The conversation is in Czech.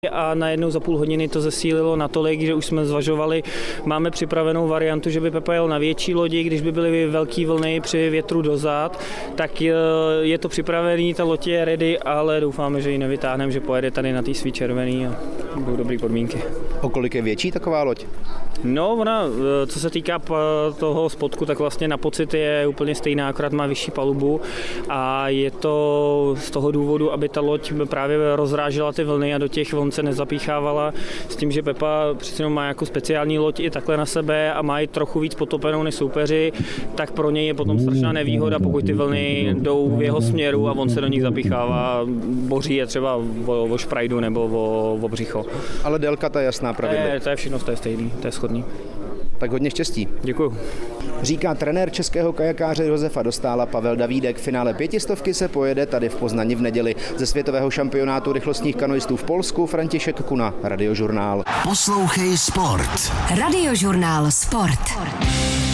A najednou za půl hodiny to zesílilo natolik, že už jsme zvažovali, máme připravenou variantu, že by Pepa jel na větší lodi, když by byly velké vlny při větru dozad, tak je to připravený, ta loď je ready, ale doufáme, že ji nevytáhneme, že pojede tady na té svý červený a budou dobré podmínky. O kolik je větší taková loď? No, ona, co se týká toho spodku, tak vlastně na pocit je úplně stejná, akorát má vyšší palubu a je to z toho důvodu, aby ta loď právě rozrážela ty vlny a do těch vln se nezapíchávala, s tím, že Pepa přece má jako speciální loď i takhle na sebe a má i trochu víc potopenou než soupeři, tak pro něj je potom strašná nevýhoda, pokud ty vlny jdou v jeho směru a on se do nich zapíchává, boří je třeba o šprajdu nebo o břicho. Ale délka ta je jasná pravidla. To je všechno, to je stejný, to je shodný. Tak hodně štěstí. Děkuju. Říká trenér českého kajakáře Josefa Dostála Pavel Davídek. Finále 500 se pojede tady v Poznani v neděli. Ze světového šampionátu rychlostních kanoistů v Polsku František Kuna, Radiožurnál. Poslouchej sport. Radiožurnál Sport.